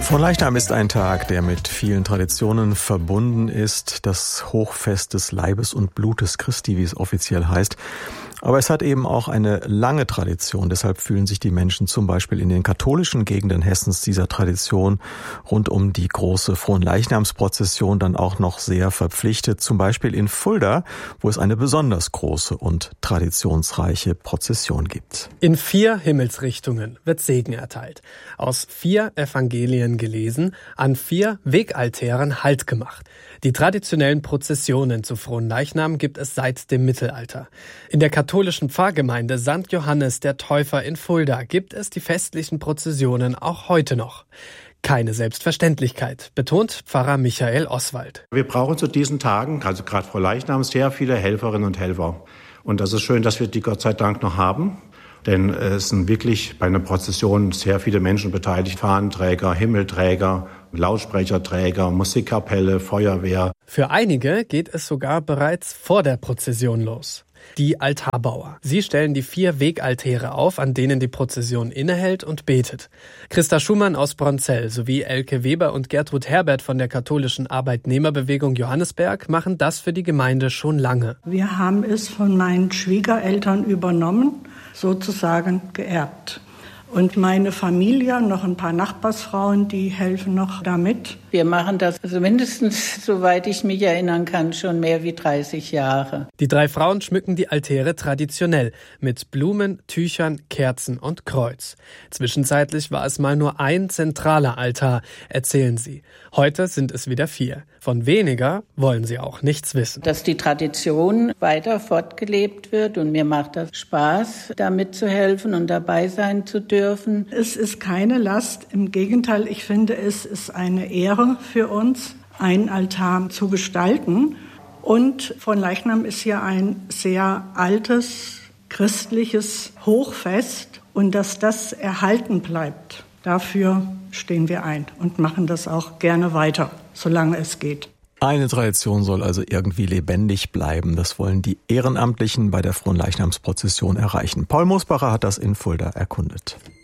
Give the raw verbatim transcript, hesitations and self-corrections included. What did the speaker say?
Fronleichnam ist ein Tag, der mit vielen Traditionen verbunden ist. Das Hochfest des Leibes und Blutes Christi, wie es offiziell heißt. Aber es hat eben auch eine lange Tradition. Deshalb fühlen sich die Menschen zum Beispiel in den katholischen Gegenden Hessens dieser Tradition rund um die große Fronleichnamsprozession dann auch noch sehr verpflichtet. Zum Beispiel in Fulda, wo es eine besonders große und traditionsreiche Prozession gibt. In vier Himmelsrichtungen wird Segen erteilt. Aus vier Evangelien gelesen, an vier Wegaltären Halt gemacht. Die traditionellen Prozessionen zu Fronleichnam gibt es seit dem Mittelalter. In der katholischen Pfarrgemeinde Sankt Johannes der Täufer in Fulda gibt es die festlichen Prozessionen auch heute noch. Keine Selbstverständlichkeit, betont Pfarrer Michael Oswald. Wir brauchen zu diesen Tagen, also gerade Fronleichnam, sehr viele Helferinnen und Helfer. Und das ist schön, dass wir die Gott sei Dank noch haben. Denn es sind wirklich bei einer Prozession sehr viele Menschen beteiligt. Fahnenträger, Himmelträger, Lautsprecherträger, Musikkapelle, Feuerwehr. Für einige geht es sogar bereits vor der Prozession los. Die Altarbauer. Sie stellen die vier Wegaltäre auf, an denen die Prozession innehält und betet. Christa Schumann aus Bronzell sowie Elke Weber und Gertrud Herbert von der katholischen Arbeitnehmerbewegung Johannesberg machen das für die Gemeinde schon lange. Wir haben es von meinen Schwiegereltern übernommen, sozusagen geerbt. Und meine Familie, noch ein paar Nachbarsfrauen, die helfen noch damit. Wir machen das also mindestens, soweit ich mich erinnern kann, schon mehr wie dreißig Jahre. Die drei Frauen schmücken die Altäre traditionell mit Blumen, Tüchern, Kerzen und Kreuz. Zwischenzeitlich war es mal nur ein zentraler Altar, erzählen sie. Heute sind es wieder vier. Von weniger wollen sie auch nichts wissen. Dass die Tradition weiter fortgelebt wird und mir macht das Spaß, da mitzuhelfen und dabei sein zu dürfen. Es ist keine Last, im Gegenteil, ich finde, es ist eine Ehre für uns, einen Altar zu gestalten. Und Fronleichnam ist ja ein sehr altes christliches Hochfest und dass das erhalten bleibt, dafür stehen wir ein und machen das auch gerne weiter, solange es geht. Eine Tradition soll also irgendwie lebendig bleiben. Das wollen die Ehrenamtlichen bei der Fronleichnamsprozession erreichen. Paul Mosbacher hat das in Fulda erkundet.